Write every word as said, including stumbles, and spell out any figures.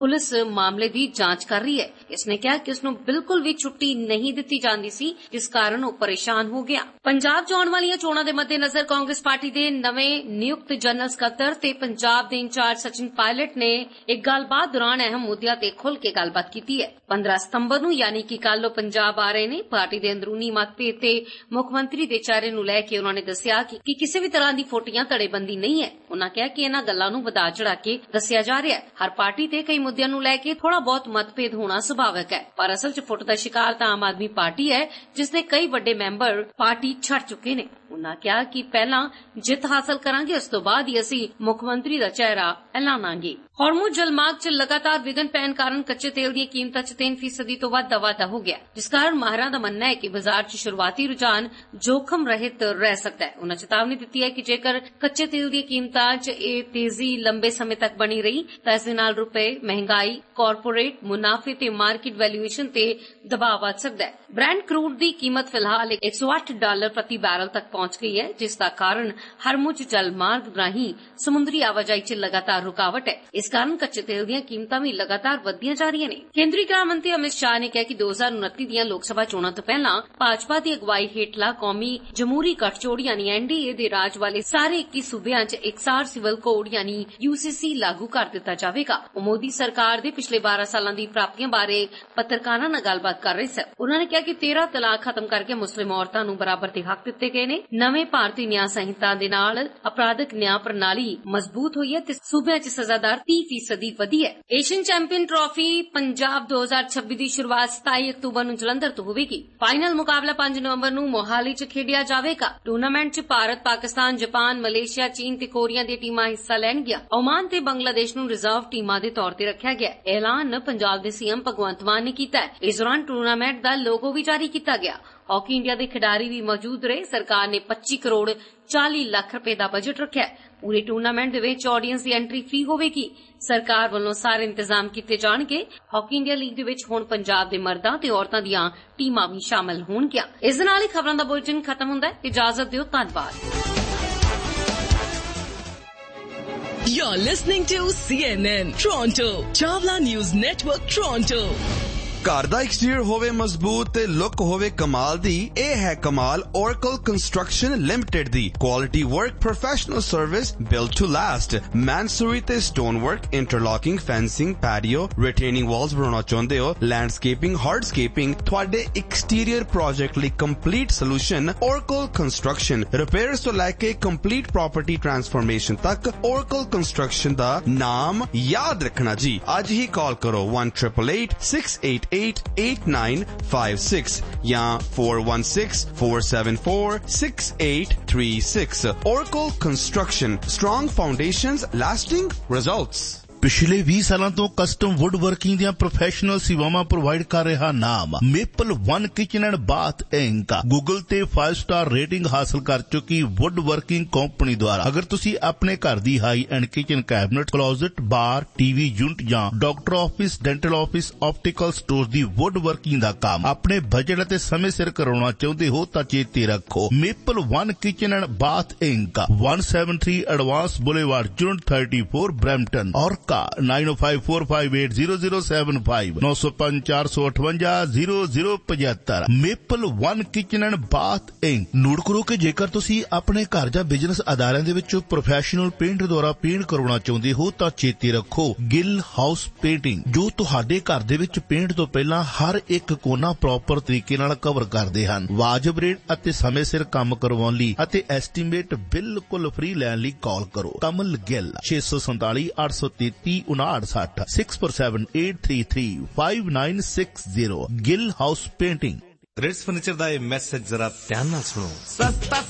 Police मामले की जांच कर रही है। इसने कहा कि उसनूं बिल्कुल भी छुट्टी नहीं दिती जांदी सी, जिस कारण वो परेशान हो गया। पंजाब च आउण वालीआं चोणां दे मद्देनज़र कांग्रेस पार्टी दे नवें नियुक्त जनरल सकत्तर ते पंजाब दे इंचार्ज सचिन पायलट ने एक गलबात दौरान अहम मुद्दिआं ते खुल के गलबात कीती है। पंद्रह सितंबर नूं यानी कि कल पंजाब आ रहे ने। पार्टी दे अंदरूनी मतभेद ते मुख्यमंत्री दे चेहरे नूं लै के उन्हां ने दस्सिया कि, कि किसी भी तरह दी फोटियां धड़ेबंदी नहीं है। उन्हां कहा कि इन्हां गल्लां नूं वधा चढ़ा के दस्सिया जा रहा है। हर पार्टी ते कई मुद्दिआं नूं लै के थोड़ा बहुत मतभेद होना सुभाविक है, पर असल च फुट दा शिकार तां आम आदमी पार्टी है, जिसने कई वड्डे मैंबर पार्टी छड़ चुके ने। उन्हां कहा कि पहला जित हासिल करांगे, उस तों बाद ही असीं मुख्यमंत्री दा चेहरा ऐलानांगे। हॉर्मुज़ जलमार्ग च लगातार विघन पैण कारण कच्चे तेल दी कीमतां च तीन फीसदी तो वध दा वाधा हो गया, जिस कारण माहिरां दा मनना है कि बाजार च शुरुआती रुझान जोखम रहित रह सकदा है। उन्हां चेतावनी दित्ती है कि जेकर कच्चे तेल दी कीमतां च एह तेजी लंबे समय तक बनी रही तां इस दे नाल रुपए, महंगाई, कॉरपोरेट मुनाफे ते मार्केट वैल्यूएशन ते दबाव वध सकदा है। ब्रेंट क्रूड दी कीमत फिलहाल एक सौ आठ डॉलर प्रति बैरल तक पहुंच गई है, जिसका कारण हॉर्मुज़ जलमार्ग राहीं समुद्री आवाजाही च लगातार रुकावट है। इस कारण कच्चे तेल दी कीमतां भी लगातार वधदियां जा रही ने। केंद्रीय गृह मंत्री अमित शाह ने कहा कि दो हजार उनती दी लोक सभा चोणां तो पहला भाजपा की अगवाई हेठला कौमी जमहूरी गठजोड़ यानी एनडीए दे राज वाले सारे इक्की सूबियां च एकसार सिविल कोड यानी यूसीसी लागू कर दिता जाएगा। मोदी सरकार दे पिछले बारह सालां दी प्राप्तियां बारे पत्रकारां नाल गलबात कर रहे सन। उन्होंने कहा कि तेरह तलाक खत्म करके मुस्लिम औरतां नूं बराबर दे हक दित्ते गए ने। नवें भारतीय न्याय संहिता दे नाल अपराधिक न्याय प्रणाली मजबूत हुई है ते सूबियां च सजा दर तीस फीसदी वधी है। एशियन चैंपियन ट्रॉफी पंजाब दो हजार छब्बीस की शुरुआत सताई अक्तूबर नूं जलंधर तो होवेगी। फाइनल मुकाबला पांच नवंबर नूं मोहाली च खेडिया जावेगा। टूर्नामेंट च भारत, पाकिस्तान, जापान, मलेशिया, चीन ते कोरिया दी टीमां हिस्सा लैणगीਆਂ। ओमान ते बांग्लादेश नूं रिजर्व टीमां दे तौर ते रखिया गया। ऐलान पंजाब दे सीएम भगवंत मान ने कीता है। इस दौरान टूर्नामेंट दा लोगो भी जारी किया गया। हॉकी इंडिया के खिडारी भी मौजूद रहे। सरकार ने पच्चीस करोड़ चालीस लाख रुपए का बजट रखा है। पूरे टूर्नामेंट दे विच ऑडियंस की एंट्री फ्री होवेगी। सरकार वालों सारे इंतजाम किए जाणगे। हॉकी इंडिया लीग दे विच हुण पंजाब दे मर्दां ते औरतां दीआं टीमां भी शामिल होणगीਆਂ। इस दे नाल ही खबरां दा बुलेटिन खत्म हुंदा है। इजाजत दिओ, धन्नवाद। You're listening to C N N Toronto, Chawla News Network Toronto। घर दा एक्सटीरियर होवे मजबूत ते लुक होवे कमाल दी, ए है कमाल Oracle Construction Limited the. Quality work, professional service, built to last। मैनसूरी ते stone work, interlocking, fencing, पैडियो, retaining walls बनाना चाहते हो, लैंडस्केपिंग, हार्डस्केपिंग, थोड़े एक्सटीरियर प्रोजेक्ट ਲਈ complete solution Oracle Construction। Repairs तो लेके कंप्लीट प्रॉपर्टी ट्रांसफॉर्मेशन तक Oracle Construction दा नाम याद रखना जी। आज ही कॉल करो one eight eight eight six eight eight eight nine five six या four one six four seven four six eight three six। Oracle Construction, strong foundations, lasting results। ਪਿਛਲੇ ਵੀਹ ਸਾਲਾਂ ਤੋਂ ਕਸਟਮ ਵੁੱਡ ਵਰਕਿੰਗ ਦੀਆਂ professional ਸੇਵਾਵਾਂ provide ਕਰ ਰਿਹਾ ਨਾਮ maple one kitchen and bath ink Google ਤੇ five ਸਟਾਰ ਰੇਟਿੰਗ ਹਾਸਲ ਕਰ ਚੁੱਕੀ ਵੁੱਡ ਵਰਕਿੰਗ ਕੰਪਨੀ ਦੁਆਰਾ ਅਗਰ ਤੁਸੀਂ ਆਪਣੇ ਘਰ ਦੀ ਹਾਈ ਐਂਡ ਕਿਚਨ ਕੈਬਨਟ, ਕਲੋਜ਼ਟ, ਬਾਰ, ਟੀਵੀ ਯੂਨਿਟ ਜਾਂ doctor office, dental office, optical store ਦੀ ਵੁੱਡ ਵਰਕਿੰਗ ਦਾ ਕੰਮ ਆਪਣੇ ਬਜਟ ਅਤੇ ਸਮੇਂ ਸਿਰ ਕਰਾਉਣਾ ਚਾਹੁੰਦੇ ਹੋ ਤਾਂ ਚੇਤੇ ਰੱਖੋ maple one kitchen and bath ink one seventy-three advance boulevard unit thirty-four Brampton ਔਰ nine oh five four five eight zero zero seven five nine oh five four four eight five zero zero seven maple one kitchen and bath ink. Note ਕਰੋ ਕਿ ਜੇਕਰ ਤੁਸੀਂ ਆਪਣੇ ਘਰ ਜਾਂ business ਅਦਾਰਿਆਂ ਦੇ ਵਿੱਚ ਪ੍ਰੋਫੈਸ਼ਨਲ ਪੇਂਟ ਦੁਆਰਾ ਪੇਂਟ ਕਰਵਾਉਣਾ ਚਾਹੁੰਦੇ ਹੋ ਤਾਂ ਚੇਤੇ ਰੱਖੋ ਗਿੱਲ ਹਾਊਸ ਪੇਂਟਿੰਗ, ਜੋ ਤੁਹਾਡੇ ਘਰ ਦੇ ਵਿੱਚ ਪੇਂਟ ਤੋਂ ਪਹਿਲਾਂ ਹਰ ਇੱਕ ਕੋਨਾ ਪ੍ਰੋਪਰ ਤਰੀਕੇ ਨਾਲ ਕਵਰ ਕਰਦੇ ਹਨ। ਵਾਜਬ ਰੇਟ ਅਤੇ ਸਮੇਂ ਸਿਰ ਕੰਮ ਕਰਵਾਉਣ ਲਈ ਅਤੇ ਐਸਟੀਮੇਟ ਬਿਲਕੁਲ ਫ੍ਰੀ ਲੈਣ ਲਈ ਕਾਲ ਕਰੋ ਕਮਲ Gill six seven seven eight three three unadsat six four seven eight three three five nine six zero। Gill house painting. Greats furniture ਦਾ ਇਹ ਮੈਸੇਜ ਜ਼ਰਾ ਧਿਆਨ ਨਾਲ ਸੁਣੋ। ਸਸਤਾ